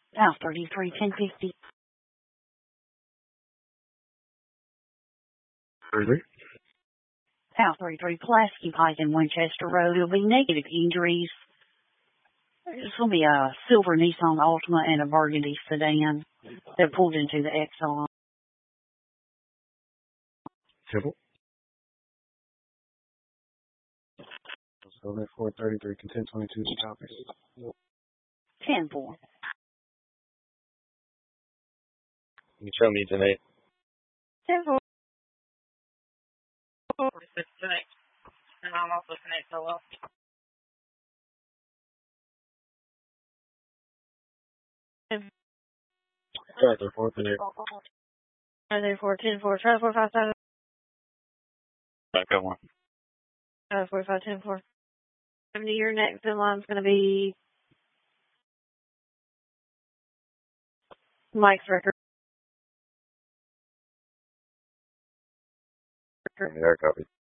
House 33, 1050. 33. House 33, Pulaski Pike in Winchester Road. It'll be negative injuries. It's going to be a silver Nissan Altima and a burgundy sedan that pulled into the Exxon. Temple. So that 433 to 1022 topics. 10-4. You show me tonight. 10-4. And I'm also connect solo. Sorry, the 4th and 4, 10, 4, try 4, 5, 7. Go on. 45, 10, 4. Your next in line is going to be Mike's record. Yeah, copy.